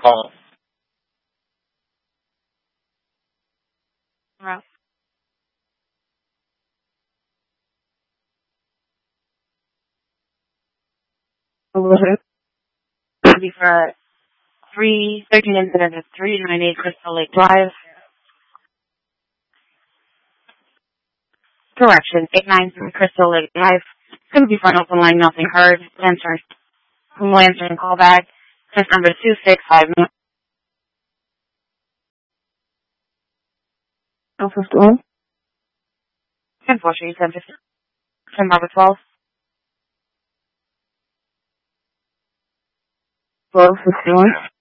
call. Right. It'll be for 313 incident at 398 Crystal Lake Drive. Correction, 893 Crystal Lake Drive. It's going to be for an open line, nothing heard. We'll answer and call back. Test number 2659. Oh, 51. 10-4, 10 Barbara 12. 12, 51.